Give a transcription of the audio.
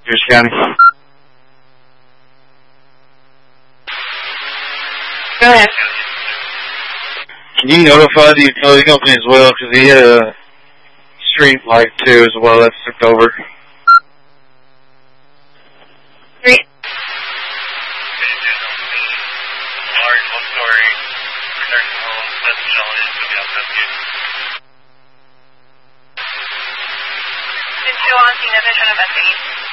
Pierce County. Go ahead. Can you notify the utility company as well? Because he had a street light too as well that's took over. 3. Large one-story production home, that's Shelley, it's going to be outside the gate. 2 on scene, attention investigate.